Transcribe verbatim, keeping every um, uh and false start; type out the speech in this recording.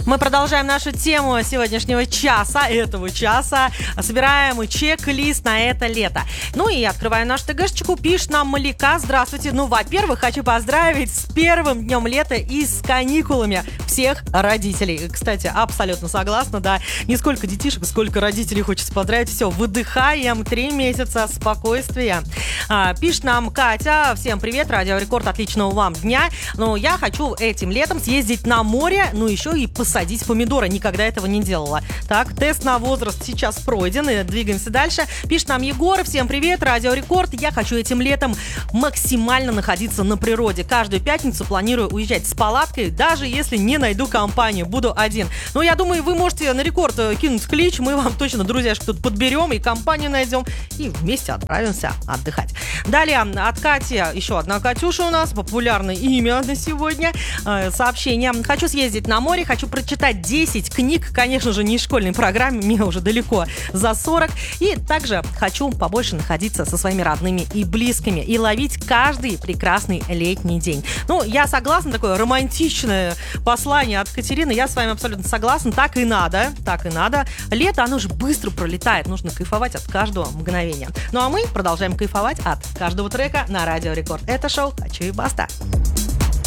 Мы продолжаем нашу тему сегодняшнего часа, этого часа. Собираем чек-лист на это лето. Ну и открываю нашу ТГшечку. Пишет нам Малика. Здравствуйте. Ну, во-первых, хочу поздравить с первым днем лета и с каникулами всех родителей. Кстати, абсолютно согласна, да. Не сколько детишек, сколько родителей хочется поздравить. Все, выдыхаем. Три месяца спокойствия. А, пишет нам Катя. Всем привет. Радио Рекорд. Отличного вам дня. Ну, я хочу этим летом съездить на море, ну, еще и посадить помидоры. Никогда этого не делала. Так, тест на возраст сейчас пройден, и двигаемся дальше. Пишет нам Егор. Всем привет. Радио Рекорд. Я хочу этим летом максимально находиться на природе. Каждую пятницу планирую уезжать с палаткой, даже если не найду компанию. Буду один. Ну, я думаю, вы можете на Рекорд кинуть клич. Мы вам точно, друзьяшки, тут подберем и компанию найдем. И вместе отправимся отдыхать. Далее от Кати. Еще одна Катюша у нас. Популярное имя на сегодня. Сообщение. Хочу съездить на море. Хочу прочитать десять книг. Конечно же, не из школьной программы. Мне уже далеко за сорок. И также хочу побольше находиться со своими родными и близкими. И ловить каждый прекрасный летний день. Ну, я согласна. Такое романтичное послание от Катерины. Я с вами абсолютно согласна. Так и надо. Так и надо. Лето, оно же быстро пролетает. Нужно кайфовать от каждого мгновения. Ну, а мы продолжаем кайфовать от каждого трека на Радио Рекорд. Это шоу «Хочу и баста».